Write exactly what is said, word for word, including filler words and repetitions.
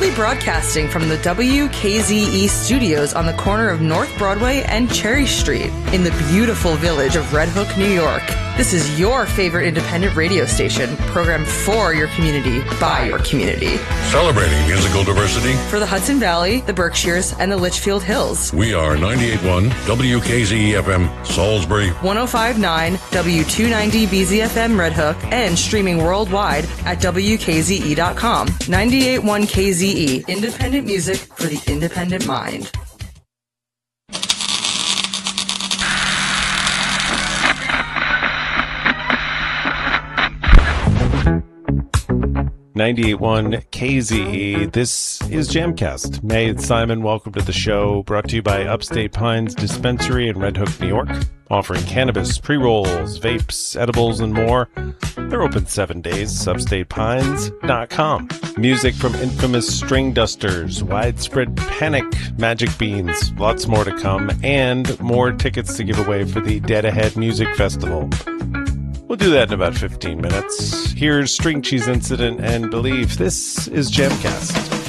remotely broadcasting from the W K Z E studios on the corner of North Broadway and Cherry Street in the beautiful village of Red Hook, New York. This is your favorite independent radio station, programmed for your community, by your community. Celebrating musical diversity for the Hudson Valley, the Berkshires, and the Litchfield Hills. We are ninety-eight point one W K Z E F M, Salisbury, one oh five point nine W two ninety B Z F M Red Hook, and streaming worldwide at W K Z E dot com. ninety-eight point one K Z E, independent music for the independent mind. ninety-eight point one K Z E. This is Jamcast. May and Simon, welcome to the show. Brought to you by Upstate Pines Dispensary in Red Hook, New York. Offering cannabis, pre-rolls, vapes, edibles, and more. They're open seven days. upstate pines dot com. Music from Infamous String Dusters, Widespread Panic, Magic Beans, lots more to come, and more tickets to give away for the Dead Ahead Music Festival. We'll do that in about fifteen minutes. Here's String Cheese Incident and Believe. This is Jamcast.